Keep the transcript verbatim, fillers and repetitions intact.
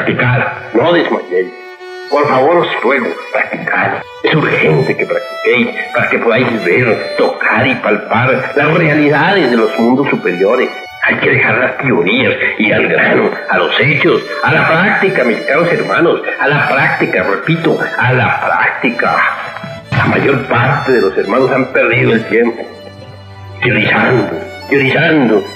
practicar, no desmayéis. Por favor, os ruego, practicad. Es urgente que practiquéis para que podáis ver, tocar y palpar las realidades de los mundos superiores. Hay que dejar las teorías, ir al grano, a los hechos, a la práctica, mis caros hermanos, a la práctica, repito, a la práctica. La mayor parte de los hermanos han perdido el tiempo, teorizando, teorizando,